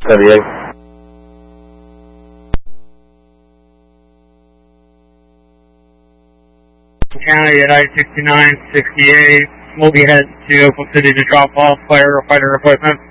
78. County at I-69, 68. We'll be heading to Oakland City to drop off firefighter equipment.